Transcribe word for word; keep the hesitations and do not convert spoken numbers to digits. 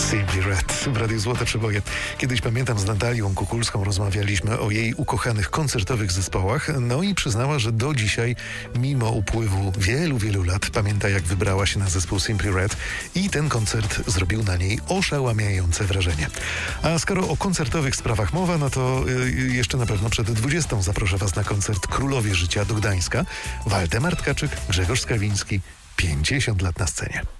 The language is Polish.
Simply Red w Radiu Złote Przeboje. Kiedyś, pamiętam, z Natalią Kukulską rozmawialiśmy o jej ukochanych koncertowych zespołach, no i przyznała, że do dzisiaj, mimo upływu wielu, wielu lat, pamięta, jak wybrała się na zespół Simply Red i ten koncert zrobił na niej oszałamiające wrażenie. A skoro o koncertowych sprawach mowa, no to yy, jeszcze na pewno przed dwudziestą zaproszę Was na koncert Królowie Życia do Gdańska. Waldemar Tkaczyk, Grzegorz Skawiński, pięćdziesiąt lat na scenie.